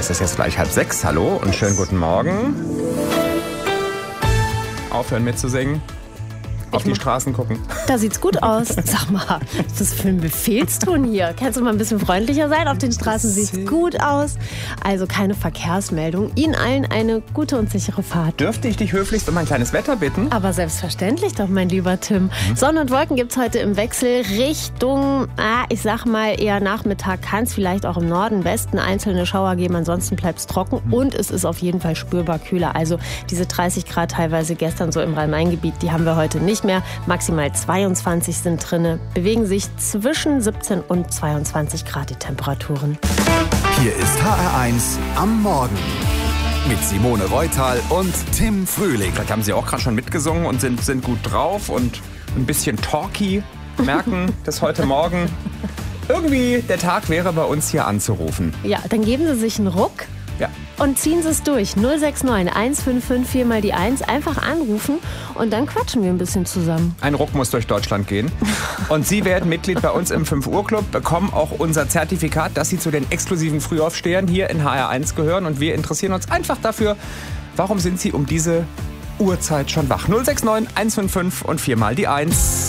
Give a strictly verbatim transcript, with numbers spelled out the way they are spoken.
Es ist jetzt gleich halb sechs. Hallo und schönen guten Morgen. Aufhören mitzusingen. Auf die Straßen gucken. Da sieht's gut aus. Sag mal, was ist das für ein Befehlston hier? Kannst du mal ein bisschen freundlicher sein? Auf den Straßen sieht's gut aus. Also keine Verkehrsmeldung. Ihnen allen eine gute und sichere Fahrt. Dürfte ich dich höflichst um ein kleines Wetter bitten? Aber selbstverständlich doch, mein lieber Tim. Mhm. Sonne und Wolken gibt's heute im Wechsel Richtung, ah, ich sag mal eher Nachmittag. Kann es vielleicht auch im Norden, Westen einzelne Schauer geben. Ansonsten bleibt's trocken. Mhm. Und es ist auf jeden Fall spürbar kühler. Also diese dreißig Grad teilweise gestern so im Rhein-Main-Gebiet, die haben wir heute nicht mehr. Maximal zweiundzwanzig sind drinne, bewegen sich zwischen siebzehn und zweiundzwanzig Grad die Temperaturen. Hier ist H R eins am Morgen mit Simone Reutal und Tim Frühling. Vielleicht haben Sie auch gerade schon mitgesungen und sind, sind gut drauf und ein bisschen talky, merken, dass heute Morgen irgendwie der Tag wäre, bei uns hier anzurufen. Ja, dann geben Sie sich einen Ruck. Ja. Und ziehen Sie es durch. null sechs neun eins fünf fünf vier mal die eins. Einfach anrufen und dann quatschen wir ein bisschen zusammen. Ein Ruck muss durch Deutschland gehen. Und Sie werden Mitglied bei uns im fünf Uhr Club, bekommen auch unser Zertifikat, dass Sie zu den exklusiven Frühaufstehern hier in H R eins gehören. Und wir interessieren uns einfach dafür, warum sind Sie um diese Uhrzeit schon wach? null sechs neun eins fünf fünf und vier mal die eins.